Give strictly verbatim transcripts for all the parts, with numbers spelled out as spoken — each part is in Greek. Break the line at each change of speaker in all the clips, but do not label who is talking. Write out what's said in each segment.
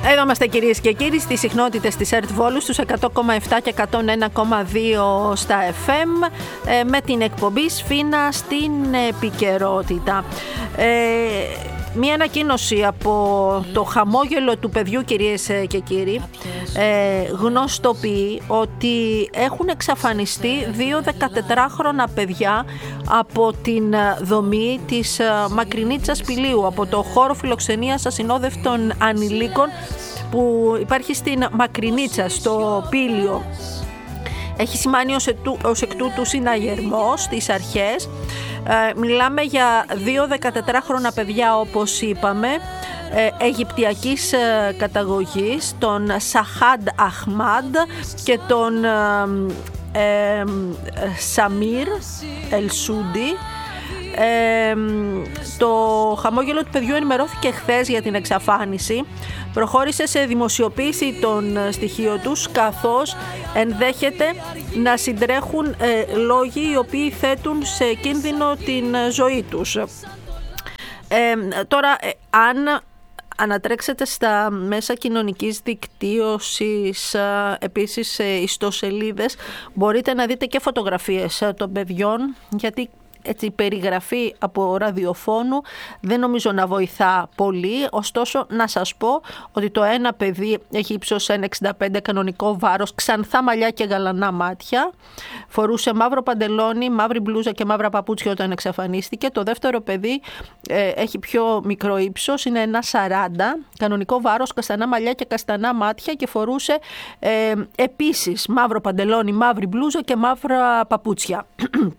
Εδώ είμαστε κυρίες και κύριοι στις συχνότητες της Earth Volus στους εκατό κόμμα επτά και εκατόν ένα κόμμα δύο στα εφ εμ με την εκπομπή Σφίνα στην επικαιρότητα. Ε, Μία ανακοίνωση από το χαμόγελο του παιδιού, κυρίες και κύριοι, ε, γνωστοποιεί ότι έχουν εξαφανιστεί δύο δεκατετράχρονα παιδιά από την δομή της Μακρινίτσας Πηλίου, από το χώρο φιλοξενίας ασυνόδευτων ανηλίκων που υπάρχει στην Μακρινίτσα, στο Πήλιο. Έχει σημάνει ως, ετού, ως εκ τούτου συναγερμό στις αρχές. Ε, μιλάμε για δύο δεκατετράχρονα παιδιά, όπως είπαμε, ε, Αιγυπτιακής ε, καταγωγής, τον Σαχάντ Αχμάντ και τον ε, ε, Σαμίρ Ελσούντι. Ε, το χαμόγελο του παιδιού ενημερώθηκε χθες για την εξαφάνιση. Προχώρησε σε δημοσιοποίηση των στοιχείων τους, καθώς ενδέχεται να συντρέχουν ε, λόγοι οι οποίοι θέτουν σε κίνδυνο την ζωή τους. Ε, τώρα, ε, αν ανατρέξετε στα μέσα κοινωνικής δικτύωσης, ε, επίσης σε ιστοσελίδες, μπορείτε να δείτε και φωτογραφίες των παιδιών, γιατί έτσι, η περιγραφή από ραδιοφώνου δεν νομίζω να βοηθά πολύ. Ωστόσο, να σας πω ότι το ένα παιδί έχει ύψος ένα εξήντα πέντε, κανονικό βάρος, ξανθά μαλλιά και γαλανά μάτια, φορούσε μαύρο παντελόνι, μαύρη μπλούζα και μαύρα παπούτσια όταν εξαφανίστηκε. Το δεύτερο παιδί ε, έχει πιο μικρό ύψος, είναι ένα σαράντα, κανονικό βάρος, καστανά μαλλιά και καστανά μάτια και φορούσε ε, επίσης μαύρο παντελόνι, μαύρη μπλούζα και μαύρα παπούτσια.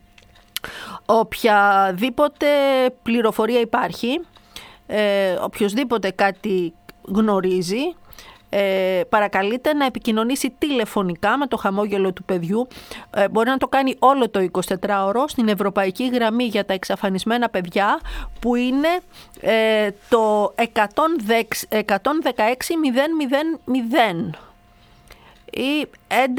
Οποιαδήποτε πληροφορία υπάρχει, ε, οποιοσδήποτε κάτι γνωρίζει, ε, παρακαλείται να επικοινωνήσει τηλεφωνικά με το χαμόγελο του παιδιού. Ε, μπορεί να το κάνει όλο το εικοσιτετράωρο στην Ευρωπαϊκή Γραμμή για τα Εξαφανισμένα Παιδιά, που είναι ε, το εκατόν δεκαέξι μηδέν μηδέν μηδέν ή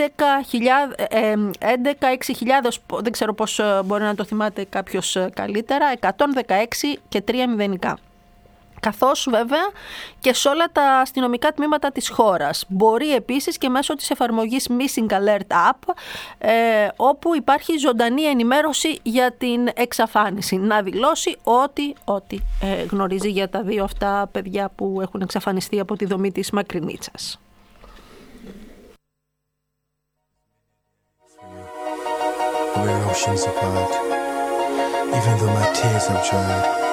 έντεκα έξι χιλιάδες, δεν ξέρω πώς μπορεί να το θυμάται κάποιος καλύτερα, εκατόν δεκαέξι και τρία μηδενικά. Καθώς βέβαια και σε όλα τα αστυνομικά τμήματα της χώρας. Μπορεί επίσης και μέσω της εφαρμογής Missing Alert App, ε, όπου υπάρχει ζωντανή ενημέρωση για την εξαφάνιση. Να δηλώσει ό,τι, ό,τι ε, γνωρίζει για τα δύο αυτά παιδιά που έχουν εξαφανιστεί από τη δομή της Μακρινίτσας.
We're oceans apart, even though my tears have dried.